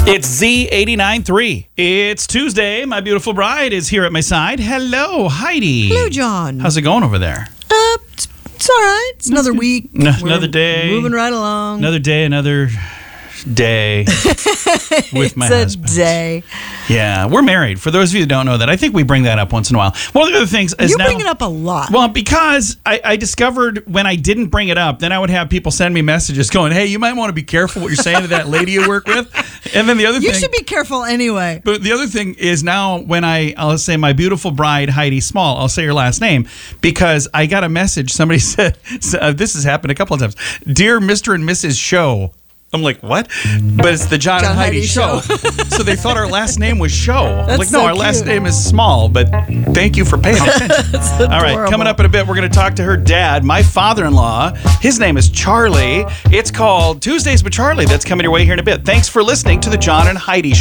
It's Z89.3. It's Tuesday. My beautiful bride is here at my side. Hello, Heidi. Hello, John. How's it going over there? It's all right. It's another week. Another day. Moving right along. Another day, another day with my husband. It's a day. Yeah, we're married. For those of you who don't know that, I think we bring that up once in a while. One of the other things is You now, bring it up a lot. Well, because I discovered when I didn't bring it up, then I would have people send me messages going, hey, you might want to be careful what you're saying to that lady you work with. And then the other you thing... should be careful anyway. But the other thing is now when I'll say my beautiful bride, Heidi Small, I'll say her last name because I got a message. Somebody said, this has happened a couple of times. Dear Mr. and Mrs. Show. I'm like, what? But it's the John and Heidi show. So they thought our last name was Show. I'm like, no, so our last cute. name is Small, but thank you for paying attention. All right, coming up in a bit, we're going to talk to her dad, my father-in-law. His name is Charlie. It's called Tuesdays with Charlie. That's coming your way here in a bit. Thanks for listening to the John and Heidi Show.